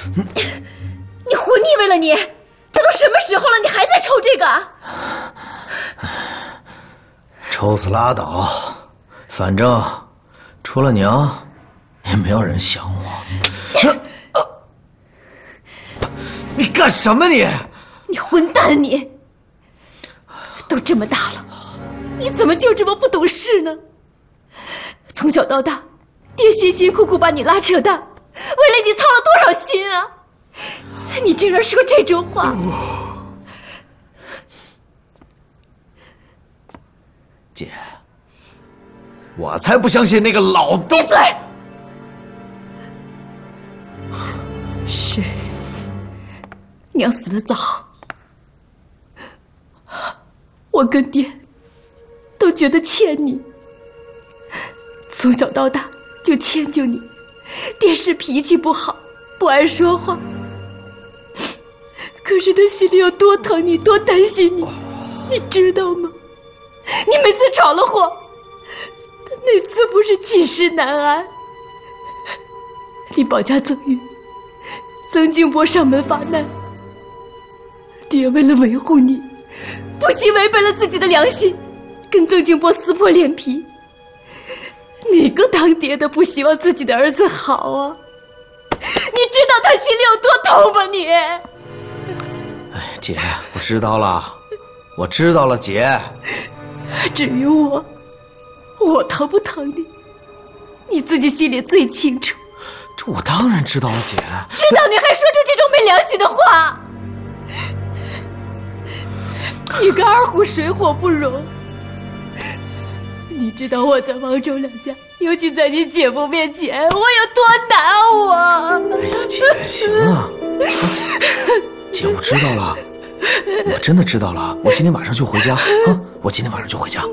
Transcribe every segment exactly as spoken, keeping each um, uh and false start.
你活腻味了你！这都什么时候了，你还在抽这个？ 抽死拉倒，反正除了娘，也没有人想我。你干什么你？ 你混蛋你！都这么大了，你怎么就这么不懂事呢？从小到大，爹辛辛苦苦把你拉扯大，为了你操了多少心啊！你竟然说这种话！ 姐，我才不相信那个老东…… 闭嘴！是，娘死得早，我跟爹都觉得欠你，从小到大就迁就你。爹是脾气不好，不爱说话，可是他心里有多疼你，多担心你，你知道吗？你每次闯了祸，他那次不是寝食难安。你保家赠与，曾静波上门发难，爹为了维护你，不惜违背了自己的良心，跟曾静波撕破脸皮。哪个当爹的不希望自己的儿子好啊？你知道他心里有多痛吗你？ 哎，姐，我知道了，我知道了，姐。 至于我，我疼不疼你，你自己心里最清楚。 这我当然知道了，姐。 知道你还说出这种没良心的话，你跟二虎水火不容。你知道我在王周两家，尤其在你姐夫面前，我有多难我。 哎呀，姐，行了，啊，姐，我知道了，我真的知道了，我今天晚上就回家啊！我今天晚上就回家。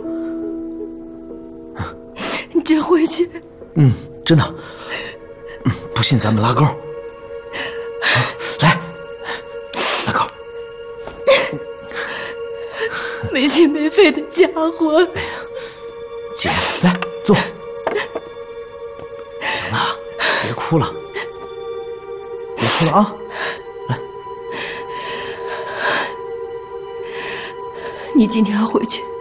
你真回去？ 嗯，真的。嗯，不信咱们拉钩。啊，来，拉钩。 没心没肺的家伙。 哎呀，姐，来坐。行了，别哭了，别哭了啊！来， 你今天要回去。